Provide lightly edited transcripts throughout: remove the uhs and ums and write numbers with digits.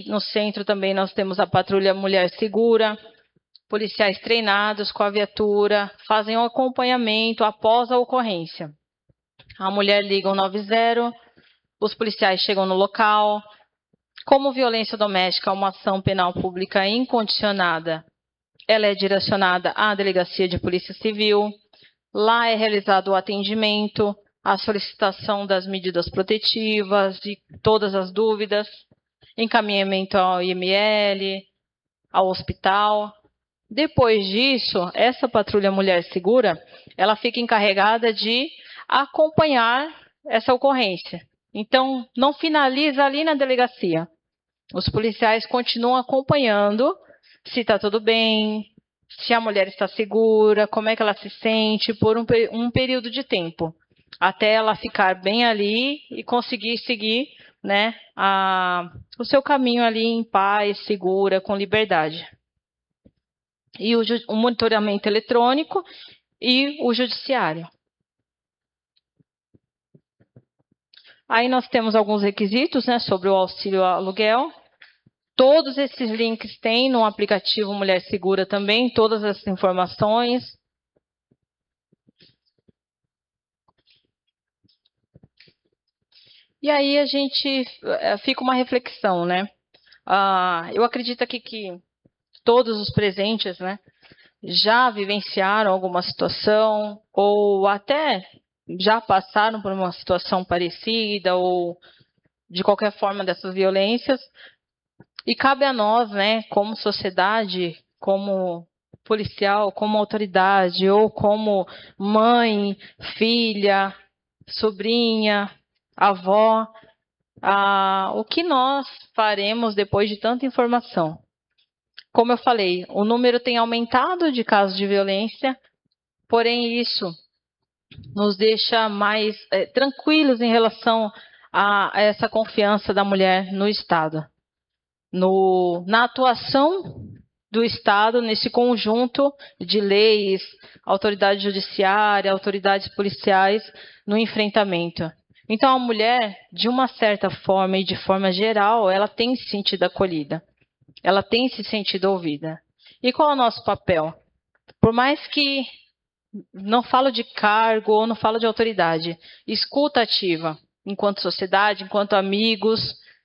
no centro também nós temos a Patrulha Mulher Segura, policiais treinados com a viatura, fazem um acompanhamento após a ocorrência. A mulher liga o 90, os policiais chegam no local. Como violência doméstica é uma ação penal pública incondicionada, ela é direcionada à Delegacia de Polícia Civil. Lá é realizado o atendimento, a solicitação das medidas protetivas, de todas as dúvidas, encaminhamento ao IML, ao hospital. Depois disso, essa Patrulha Mulher Segura, ela fica encarregada de acompanhar essa ocorrência. Então, não finaliza ali na delegacia. Os policiais continuam acompanhando se está tudo bem, se a mulher está segura, como é que ela se sente, por um período de tempo, até ela ficar bem ali e conseguir seguir, né, o seu caminho ali em paz, segura, com liberdade. E o monitoramento eletrônico e o judiciário. Aí nós temos alguns requisitos, né, sobre o auxílio aluguel. Todos esses links tem no aplicativo Mulher Segura também, todas essas informações. E aí a gente fica uma reflexão, né? Eu acredito aqui que todos os presentes, né, já vivenciaram alguma situação ou até já passaram por uma situação parecida ou de qualquer forma dessas violências. E cabe a nós, né, como sociedade, como policial, como autoridade, ou como mãe, filha, sobrinha, avó, o que nós faremos depois de tanta informação. Como eu falei, o número tem aumentado de casos de violência, porém isso nos deixa mais tranquilos em relação a essa confiança da mulher no Estado. Na atuação do Estado, nesse conjunto de leis, autoridade judiciária, autoridades policiais, no enfrentamento. Então, a mulher, de uma certa forma e de forma geral, ela tem se sentido acolhida, ela tem se sentido ouvida. E qual é o nosso papel? Por mais que não falo de cargo ou não falo de autoridade, escuta ativa, enquanto sociedade, enquanto amigos,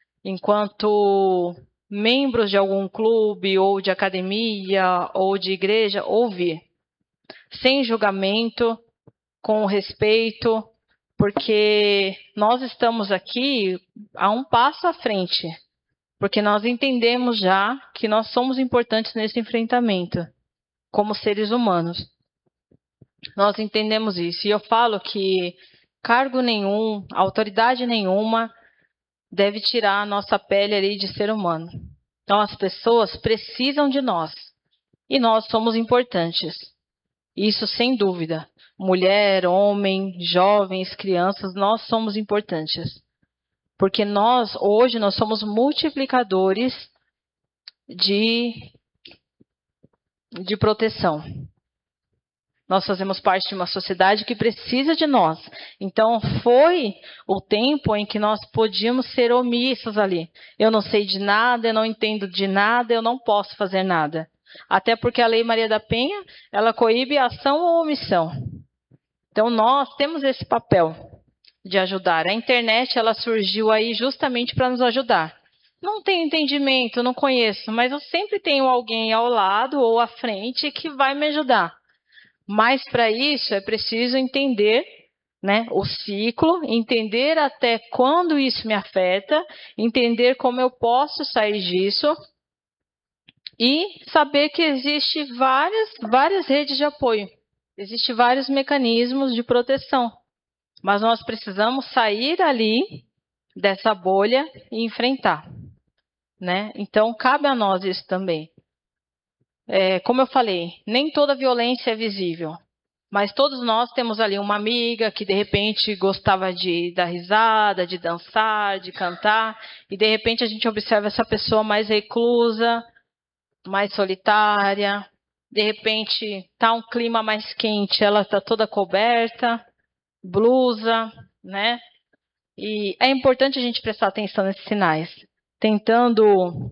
enquanto membros de algum clube, ou de academia, ou de igreja, ouvir. Sem julgamento, com respeito, porque nós estamos aqui a um passo à frente, porque nós entendemos já que nós somos importantes nesse enfrentamento, como seres humanos. Nós entendemos isso, e eu falo que cargo nenhum, autoridade nenhuma, deve tirar a nossa pele ali de ser humano. Então, as pessoas precisam de nós. E nós somos importantes. Isso sem dúvida. Mulher, homem, jovens, crianças, nós somos importantes. Porque hoje, nós somos multiplicadores de proteção. Nós fazemos parte de uma sociedade que precisa de nós. Então, foi o tempo em que nós podíamos ser omissos ali. Eu não sei de nada, eu não entendo de nada, eu não posso fazer nada. Até porque a Lei Maria da Penha, ela coíbe a ação ou omissão. Então, nós temos esse papel de ajudar. A internet, ela surgiu aí justamente para nos ajudar. Não tenho entendimento, não conheço, mas eu sempre tenho alguém ao lado ou à frente que vai me ajudar. Mas para isso é preciso entender, né, o ciclo, entender até quando isso me afeta, entender como eu posso sair disso e saber que existe várias redes de apoio, existem vários mecanismos de proteção. Mas nós precisamos sair ali dessa bolha e enfrentar, né? Então cabe a nós isso também. Como eu falei, nem toda violência é visível, mas todos nós temos ali uma amiga que de repente gostava de dar risada, de dançar, de cantar, e de repente a gente observa essa pessoa mais reclusa, mais solitária, de repente está um clima mais quente, ela está toda coberta, blusa, né? E é importante a gente prestar atenção nesses sinais, tentando